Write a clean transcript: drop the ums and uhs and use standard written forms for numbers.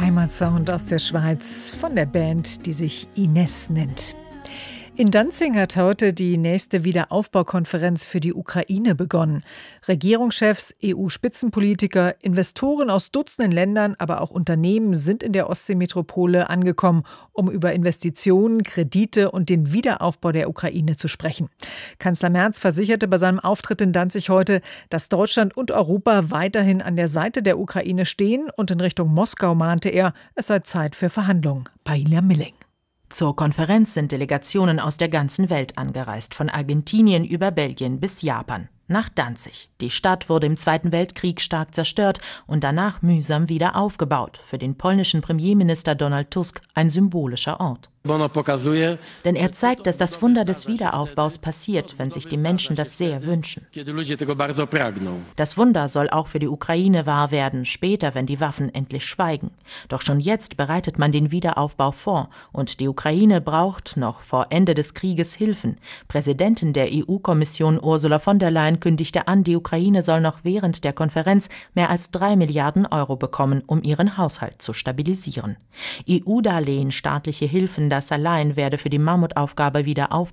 Heimatsound aus der Schweiz von der Band, die sich Ines nennt. In Danzig hat heute die nächste Wiederaufbaukonferenz für die Ukraine begonnen. Regierungschefs, EU-Spitzenpolitiker, Investoren aus Dutzenden Ländern, aber auch Unternehmen sind in der Ostseemetropole angekommen, um über Investitionen, Kredite und den Wiederaufbau der Ukraine zu sprechen. Kanzler Merz versicherte bei seinem Auftritt in Danzig heute, dass Deutschland und Europa weiterhin an der Seite der Ukraine stehen, und in Richtung Moskau mahnte er, es sei Zeit für Verhandlungen. Paila Milling. Zur Konferenz sind Delegationen aus der ganzen Welt angereist, von Argentinien über Belgien bis Japan. Nach Danzig. Die Stadt wurde im Zweiten Weltkrieg stark zerstört und danach mühsam wieder aufgebaut. Für den polnischen Premierminister Donald Tusk ein symbolischer Ort. Denn er zeigt, dass das Wunder des Wiederaufbaus passiert, wenn sich die Menschen das sehr wünschen. Das Wunder soll auch für die Ukraine wahr werden, später, wenn die Waffen endlich schweigen. Doch schon jetzt bereitet man den Wiederaufbau vor, und die Ukraine braucht noch vor Ende des Krieges Hilfen. Präsidentin der EU-Kommission Ursula von der Leyen kündigte an, die Ukraine soll noch während der Konferenz mehr als 3 Milliarden Euro bekommen, um ihren Haushalt zu stabilisieren. EU-Darlehen, staatliche Hilfen, das allein werde für die Mammutaufgabe Wiederaufbau